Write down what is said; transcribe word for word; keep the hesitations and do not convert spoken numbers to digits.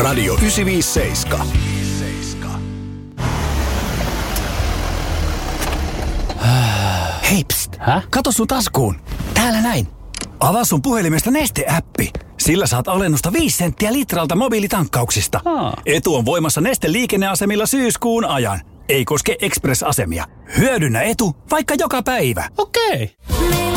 Radio yhdeksänsataaviisikymmentäseitsemän. Hei pst, Häh? kato sun taskuun. Täällä näin. Avaa sun puhelimesta Neste-äppi. Sillä saat alennusta viisi senttiä litralta mobiilitankkauksista. Aa. Etu on voimassa Neste liikenneasemilla syyskuun ajan. Ei koske Express-asemia. Hyödynnä etu vaikka joka päivä. Okei.